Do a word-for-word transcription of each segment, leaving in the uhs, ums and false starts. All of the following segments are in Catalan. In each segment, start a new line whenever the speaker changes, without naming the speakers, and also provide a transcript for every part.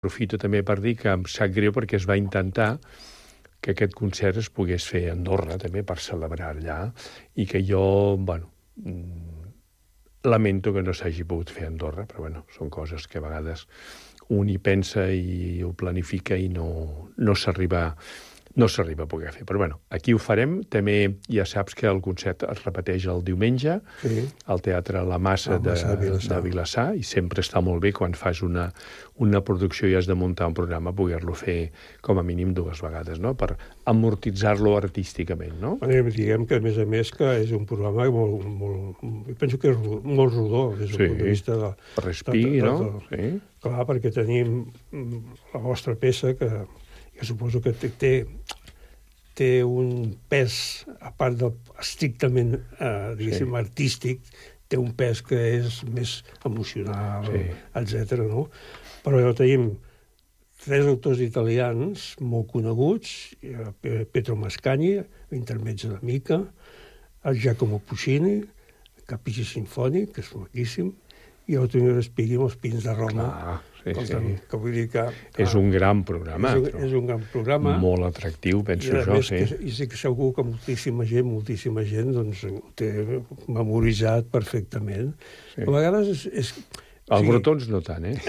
Aprofito també per dir que em sap greu perquè es va intentar que aquest concert es pogués fer a Andorra, també, per celebrar allà, i que jo, bueno, lamento que no s'hagi pogut fer a Andorra, però, bueno, són coses que a vegades un hi pensa i ho planifica i no, no s'arriba no s'arriba a poder fer. Però, bueno, aquí ho farem. També ja saps que el concert es repeteix el diumenge
Sí.
al Teatre La Massa,
La
de,
Massa de Vilassar.
de Vilassar, i sempre està molt bé quan fas una, una producció i has de muntar un programa, poder-lo fer com a mínim dues vegades, no?, per amortitzar-lo artísticament, no?
Bueno, diguem que, a més a més, que és un programa molt... molt jo penso que és ro- molt rodó, des del
Sí.
punt de vista de...
Respir,
de- de-
no?
de-
Sí.
Clar, perquè tenim mm, la vostra peça, que, que suposo que té, té, té un pes, a part del estrictament, eh, diguéssim,
Sí.
artístic, té un pes que és més emocional,
Sí.
etcètera, no? Però ja tenim tres autors italians molt coneguts, eh, Pe- Pietro Mascagni, l'intermezzo de Mica, el Giacomo Puccini, el Caprici Sinfònic, que és maquíssim, i l'Antonio Respighi amb els Pins de Roma.
Clar, sí,
Escolta'm,
sí.
que vull dir que...
És un gran programa.
és, un, és un gran programa.
Molt atractiu, penso
I, a
jo,
més,
sí.
que, i sí que segur que moltíssima gent, moltíssima gent, doncs, ho té memoritzat perfectament.
Sí.
A vegades és... és
Els bretons no tant, eh?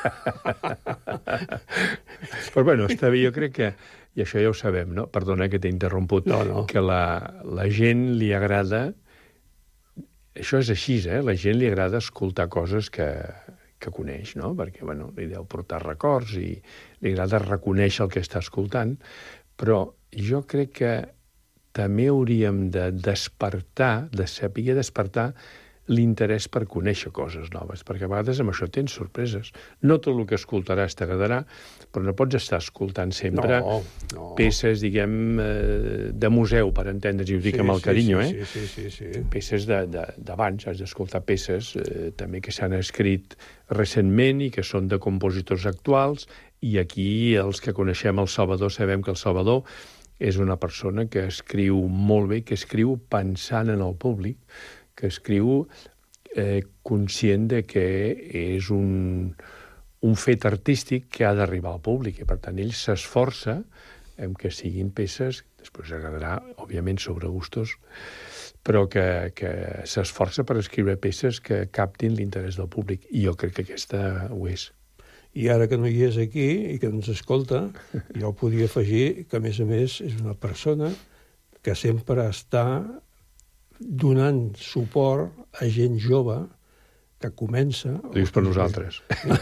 Però, bueno, està bé, jo crec que, i això ja ho sabem, no? Perdona que t'he interromput,
No, no.
que la, la gent li agrada... Això és així, eh? La gent li agrada escoltar coses que, que coneix, no? Perquè, bueno, li deu portar records i li agrada reconèixer el que està escoltant, però jo crec que també hauríem de despertar, de saber despertar l'interès per conèixer coses noves, perquè a vegades amb això tens sorpreses. No tot el que escoltaràs t'agradarà, però no pots estar escoltant sempre
No, no.
peces, diguem, eh, de museu, per entendre's, i ho dic
Sí,
amb el
sí,
carinyo,
sí,
eh?
Sí, sí, sí, sí.
Peces de- de- d'abans, has d'escoltar peces eh, també que s'han escrit recentment i que són de compositors actuals, i aquí els que coneixem el Salvador sabem que el Salvador és una persona que escriu molt bé, que escriu pensant en el públic, que escriu eh, conscient de que és un, un fet artístic que ha d'arribar al públic, i per tant ell s'esforça en que siguin peces, després agradarà, òbviament, sobre gustos, però que, que s'esforça per escriure peces que captin l'interès del públic, i jo crec que aquesta ho és.
I ara que no hi és aquí i que ens escolta, jo podria afegir que, a més a més, és una persona que sempre està donant suport a gent jove que comença...
Ho dius per nosaltres.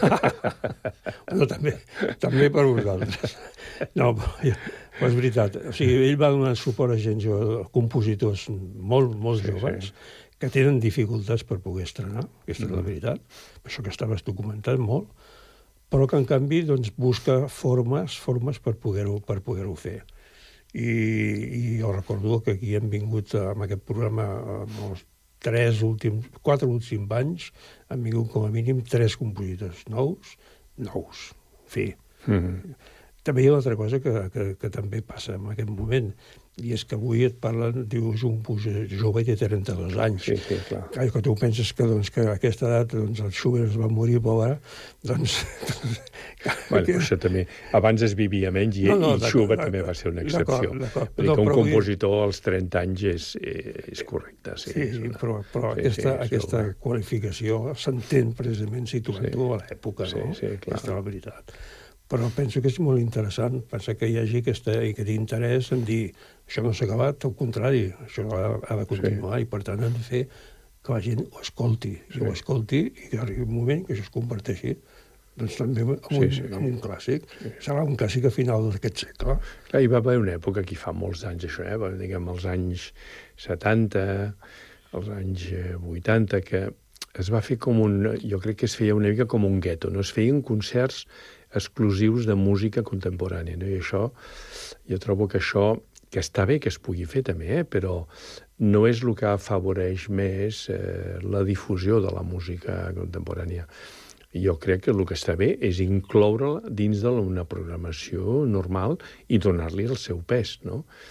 No, també, també per vosaltres. No, però, ja, però és veritat. O sigui, ell va donar suport a gent jove, compositors molt, molt
Sí,
joves,
sí.
que tenen dificultats per poder estrenar, aquesta és la veritat, això que estaves documentant molt, però que, en canvi, doncs, busca formes, formes per poder-ho per poder-ho fer. I, I jo recordo que aquí hem vingut amb aquest programa amb els tres últims, quatre últims anys, han vingut com a mínim tres compositors nous, nous, en fi.
Mm-hmm.
També hi ha una altra cosa que, que, que també passa en aquest moment, i és que avui et parlen, dius, un compositor jove i té trenta-dos anys.
Sí, sí, clar.
Clar, que tu penses que, doncs, que a aquesta edat doncs, el Schubert es va morir, pobre, doncs...
Bueno, que... això també... Abans es vivia menys i,
No, no,
i
d'acord,
Schubert
d'acord,
també va ser una excepció.
d'acord, d'acord.
Vull dir
No,
que un
però vull dir-
compositor als trenta anys és, és correcte. Sí,
Sí,
és una...
però, però
sí,
aquesta,
sí,
aquesta
sí,
qualificació s'entén precisament situant-ho
Sí.
a l'època,
Sí,
no?
sí, clar.
Aquesta és la veritat. Però penso que és molt interessant, pensa que hi hagi aquesta, i aquest interès en dir això no s'ha acabat, al contrari, això ha, ha de continuar, sí. I per tant han de fer que la gent ho escolti, i
Sí.
ho escolti, i que arribi un moment que això es converteixi doncs també en un,
Sí, sí.
en un clàssic. Serà un clàssic a final d'aquest segle.
Clar, hi va haver una època, aquí fa molts anys això, eh? Diguem, els anys setanta, els anys eh, vuitanta, que es va fer com un... Jo crec que es feia una mica com un gueto, no? Es feien concerts exclusius de música contemporània, no? I això, jo trobo que això, que està bé que es pugui fer també, eh? Però no és el que afavoreix més eh, la difusió de la música contemporània. Jo crec que el que està bé és incloure-la dins d'una programació normal i donar-li el seu pes, no?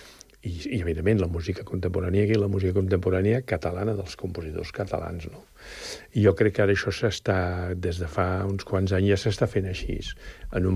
i, i evidentment, la música contemporània i la música contemporània catalana dels compositors catalans, no? I jo crec que ara això s'està, des de fa uns quants anys ja s'està fent així. En un